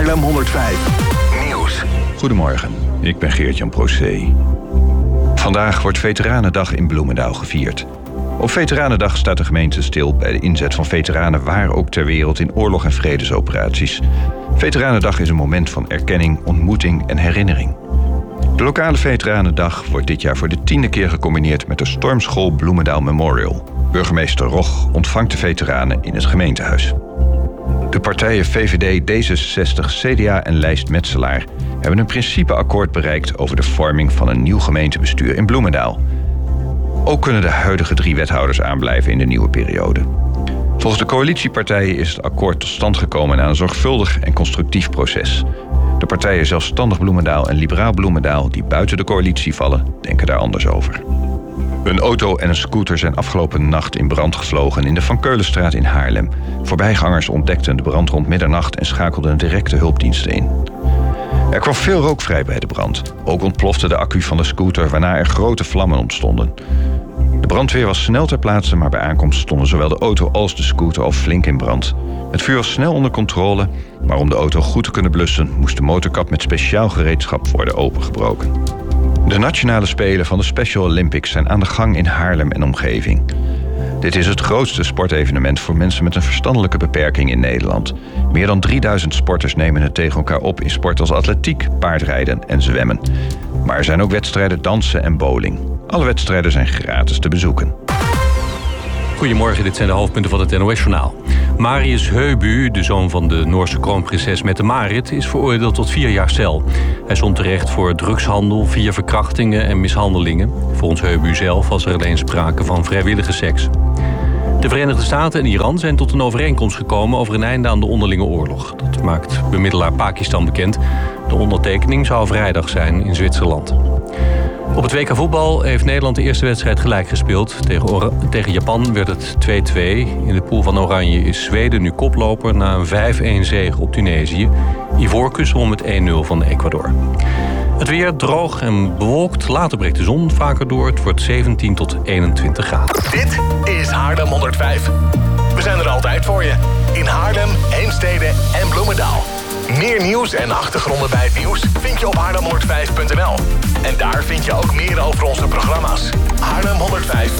Haarlem 105 Nieuws. Goedemorgen, ik ben Geert-Jan Procé. Vandaag wordt Veteranendag in Bloemendaal gevierd. Op Veteranendag staat de gemeente stil bij de inzet van veteranen waar ook ter wereld in oorlog- en vredesoperaties. Veteranendag is een moment van erkenning, ontmoeting en herinnering. De lokale Veteranendag wordt dit jaar voor de 10e keer gecombineerd met de Stormschool Bloemendaal Memorial. Burgemeester Rog ontvangt de veteranen in het gemeentehuis. De partijen VVD, D66, CDA en Lijst Metselaar hebben een principeakkoord bereikt over de vorming van een nieuw gemeentebestuur in Bloemendaal. Ook kunnen de huidige 3 wethouders aanblijven in de nieuwe periode. Volgens de coalitiepartijen is het akkoord tot stand gekomen na een zorgvuldig en constructief proces. De partijen Zelfstandig Bloemendaal en Liberaal Bloemendaal, die buiten de coalitie vallen, denken daar anders over. Een auto en een scooter zijn afgelopen nacht in brand gevlogen in de Van Keulenstraat in Haarlem. Voorbijgangers ontdekten de brand rond middernacht en schakelden direct de hulpdiensten in. Er kwam veel rook vrij bij de brand. Ook ontplofte de accu van de scooter, waarna er grote vlammen ontstonden. De brandweer was snel ter plaatse, maar bij aankomst stonden zowel de auto als de scooter al flink in brand. Het vuur was snel onder controle, maar om de auto goed te kunnen blussen moest de motorkap met speciaal gereedschap worden opengebroken. De nationale spelen van de Special Olympics zijn aan de gang in Haarlem en omgeving. Dit is het grootste sportevenement voor mensen met een verstandelijke beperking in Nederland. Meer dan 3000 sporters nemen het tegen elkaar op in sport als atletiek, paardrijden en zwemmen. Maar er zijn ook wedstrijden dansen en bowling. Alle wedstrijden zijn gratis te bezoeken. Goedemorgen, dit zijn de hoofdpunten van het NOS-journaal. Marius Høibu, de zoon van de Noorse kroonprinses Mette-Marit, is veroordeeld tot 4 jaar cel. Hij stond terecht voor drugshandel, 4 verkrachtingen en mishandelingen. Volgens Høibu zelf was er alleen sprake van vrijwillige seks. De Verenigde Staten en Iran zijn tot een overeenkomst gekomen over een einde aan de onderlinge oorlog. Dat maakt bemiddelaar Pakistan bekend. De ondertekening zou vrijdag zijn in Zwitserland. Op het WK voetbal heeft Nederland de eerste wedstrijd gelijk gespeeld. Tegen Japan werd het 2-2. In de pool van Oranje is Zweden nu koploper na een 5-1 zege op Tunesië. Ivoorkust won met 1-0 van Ecuador. Het weer droog en bewolkt. Later breekt de zon vaker door. Het wordt 17 tot 21 graden. Dit is Haarlem 105. We zijn er altijd voor je. In Haarlem, Heemstede en Bloemendaal. Meer nieuws en achtergronden bij het nieuws vind je op haarlem105.nl. En daar vind je ook meer over onze programma's. Haarlem 105.